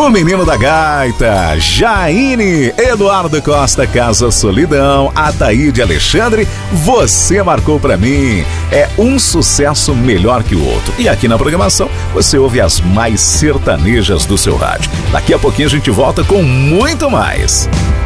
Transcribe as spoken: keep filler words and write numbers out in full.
O menino da gaita, Jaine, Eduardo Costa, Casa Solidão, Ataíde Alexandre, Você Marcou Pra Mim. É um sucesso melhor que o outro. E aqui na programação você ouve as mais sertanejas do seu rádio. Daqui a pouquinho a gente volta com muito mais.